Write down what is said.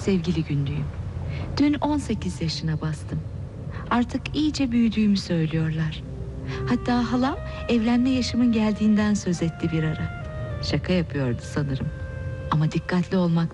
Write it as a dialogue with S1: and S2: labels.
S1: Sevgili Günlüğüm, dün 18 yaşına bastım. Artık iyice büyüdüğümü söylüyorlar. Hatta halam evlenme yaşımın geldiğinden söz etti bir ara. Şaka yapıyordu sanırım. Ama dikkatli olmak